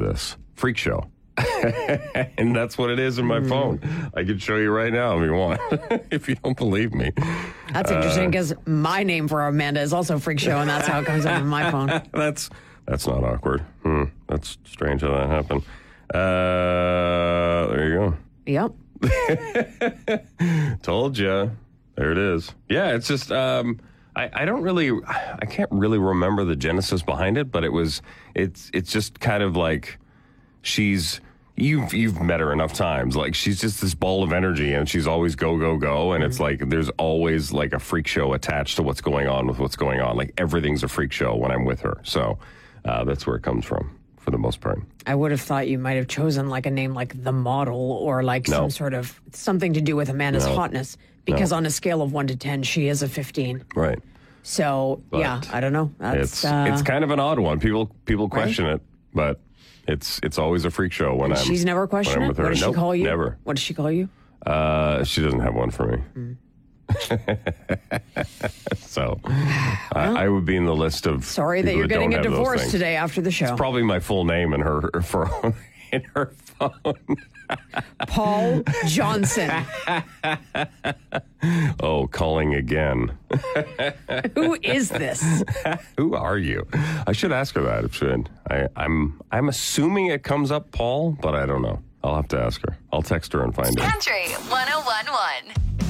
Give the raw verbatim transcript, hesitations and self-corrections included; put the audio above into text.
this. Freak show. And that's what it is in my mm. phone. I can show you right now if you want, if you don't believe me. That's interesting because uh, my name for Amanda is also Freak Show, and that's how it comes up on my phone. That's that's not awkward. Hmm. That's strange how that happened. Uh, there you go. Yep. Told you. There it is. Yeah, it's just, um, I, I don't really, I can't really remember the genesis behind it, but it was, it's it's just kind of like she's, You've you've met her enough times. Like, she's just this ball of energy, and she's always go, go, go. And it's like there's always like a freak show attached to what's going on with what's going on. Like, everything's a freak show when I'm with her. So uh, that's where it comes from for the most part. I would have thought you might have chosen like a name like The Model or like no. some sort of something to do with Amanda's no. hotness. Because no. on a scale of one to ten, she is a fifteen. Right. So, but yeah, I don't know. That's, it's uh, it's kind of an odd one. People people question right? it, but... It's it's always a freak show when I'm She's never questioned it? What does she nope, call you? Never. What does she call you? Uh, she doesn't have one for me. Mm. So well, I, I would be in the list of sorry that you're that getting a divorce today after the show. It's probably my full name in her for in her phone. Paul Johnson. Oh, calling again. Who is this? Who are you? I should ask her that. It should. I, I'm I'm assuming it comes up Paul, but I don't know. I'll have to ask her. I'll text her and find out. Country